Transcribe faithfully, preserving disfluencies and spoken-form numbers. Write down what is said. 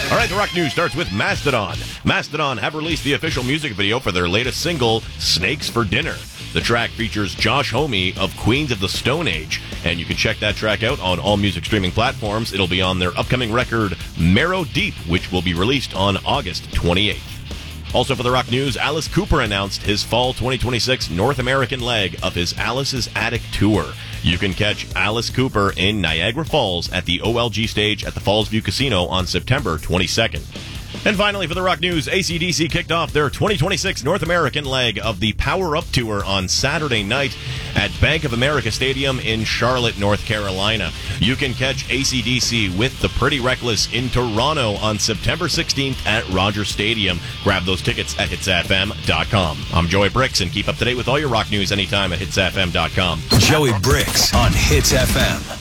All right, the rock news starts with Mastodon. Mastodon have released the official music video for their latest single, Snakes for Dinner. The track features Josh Homme of Queens of the Stone Age, and you can check that track out on all music streaming platforms. It'll be on their upcoming record, Marrow Deep, which will be released on August twenty-eighth. Also for the rock news, Alice Cooper announced his fall twenty twenty-six North American leg of his Alice's Attic Tour. You can catch Alice Cooper in Niagara Falls at the O L G stage at the Falls View Casino on September twenty-second. And finally, for the rock news, A C D C kicked off their twenty twenty-six North American leg of the Power Up Tour on Saturday night at Bank of America Stadium in Charlotte, North Carolina. You can catch A C D C with the Pretty Reckless in Toronto on September sixteenth at Rogers Stadium. Grab those tickets at hits f m dot com. I'm Joey Bricks, and keep up to date with all your rock news anytime at hits f m dot com. Joey Bricks on Hits F M.